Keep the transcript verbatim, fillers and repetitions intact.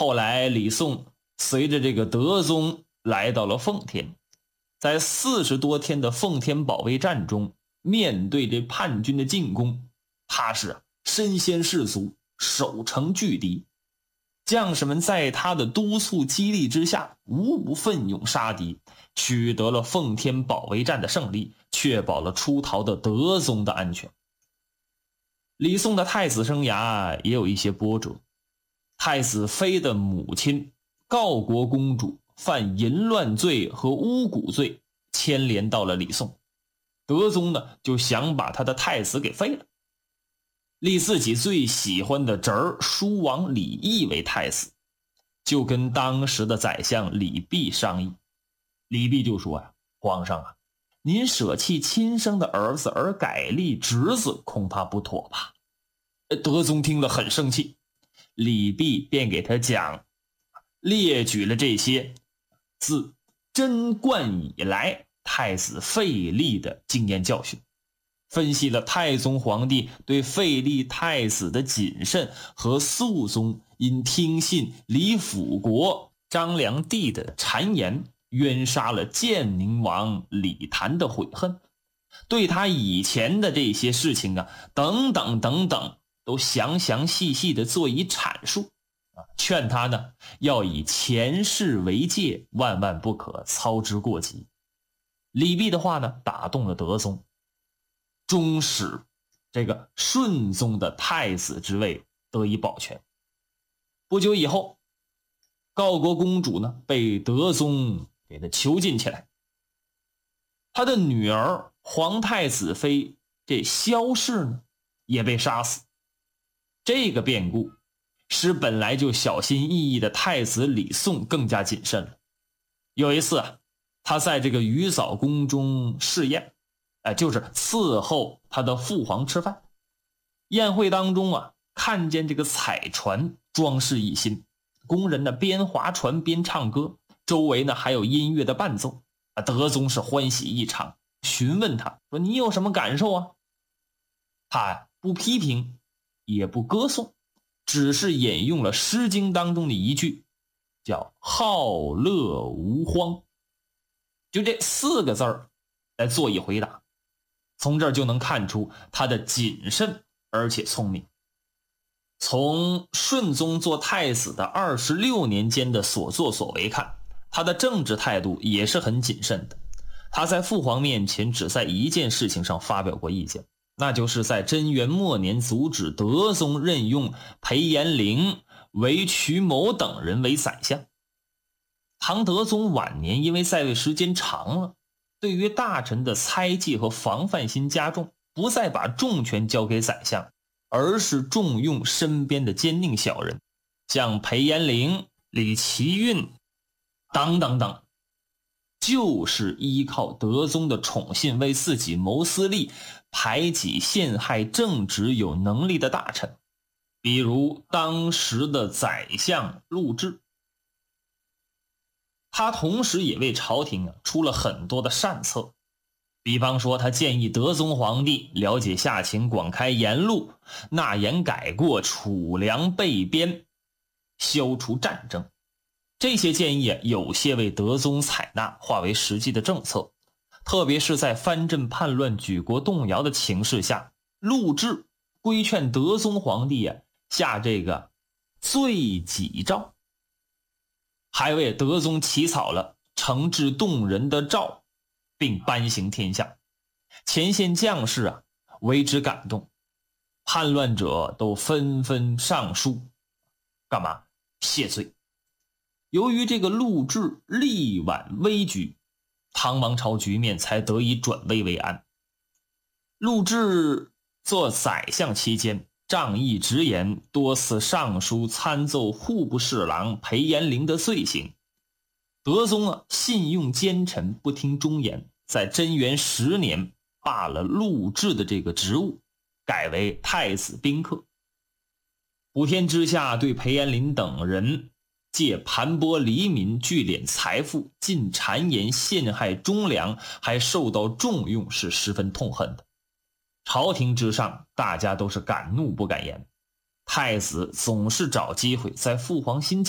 后来李诵随着这个德宗来到了奉天，在四十多天的奉天保卫战中，面对这叛军的进攻，他是身先士卒，守城拒敌。将士们在他的督促激励之下，无不奋勇杀敌，取得了奉天保卫战的胜利，确保了出逃的德宗的安全。李诵的太子生涯也有一些波折。太子妃的母亲告国公主犯淫乱罪和巫蛊罪，牵连到了李诵。德宗呢，就想把他的太子给废了，立自己最喜欢的侄儿叔王李毅为太子，就跟当时的宰相李泌商议。李泌就说呀：“皇上啊，您舍弃亲生的儿子而改立侄子，恐怕不妥吧？”德宗听了很生气，李泌便给他讲，列举了这些自贞观以来太子废立的经验教训，分析了太宗皇帝对废立太子的谨慎和肃宗因听信李辅国张良帝的谗言冤杀了建宁王李谭的悔恨，对他以前的这些事情啊等等等等都详详细细的做以阐述，劝他呢要以前世为戒，万万不可操之过急。李泌的话呢打动了德宗，终使这个顺宗的太子之位得以保全。不久以后，告国公主呢被德宗给他囚禁起来，他的女儿皇太子妃这萧氏呢也被杀死。这个变故使本来就小心翼翼的太子李诵更加谨慎了。有一次啊，他在这个鱼藻宫中试宴，哎，就是伺候他的父皇吃饭。宴会当中啊，看见这个彩船装饰一新，工人呢边划船边唱歌，周围呢还有音乐的伴奏啊，德宗是欢喜异常，询问他说：“你有什么感受啊？”他不批评也不歌颂，只是引用了《诗经》当中的一句，叫好乐无荒，就这四个字儿来做一回答。从这儿就能看出他的谨慎而且聪明。从顺宗做太子的二十六年间的所作所为看，他的政治态度也是很谨慎的。他在父皇面前只在一件事情上发表过意见，那就是在贞元末年阻止德宗任用裴延龄、韦渠谋等人为宰相。唐德宗晚年因为在位时间长了，对于大臣的猜忌和防范心加重，不再把重权交给宰相，而是重用身边的奸佞小人，像裴延龄、李奇运等等等，就是依靠德宗的宠信为自己谋私利，排挤陷害正直有能力的大臣，比如当时的宰相陆贽。他同时也为朝廷啊出了很多的善策，比方说他建议德宗皇帝了解下情，广开言路，纳言改过，储粮备边，消除战争。这些建议有些为德宗采纳，化为实际的政策。特别是在藩镇叛乱、举国动摇的情势下，陆贽规劝德宗皇帝啊下这个罪己诏，还为德宗起草了惩治动人的诏，并颁行天下。前线将士啊为之感动，叛乱者都纷纷上书，干嘛？谢罪。由于这个陆贽力挽危局，唐王朝局面才得以转危为安。陆贽做宰相期间，仗义直言，多次上书参奏户部侍郎裴延龄的罪行。德宗啊信用奸臣，不听忠言，在贞元十年罢了陆贽的这个职务，改为太子宾客。普天之下对裴延龄等人借盘剥黎民，聚敛财富，尽谗言陷害忠良，还受到重用，是十分痛恨的。朝廷之上，大家都是敢怒不敢言。太子总是找机会在父皇心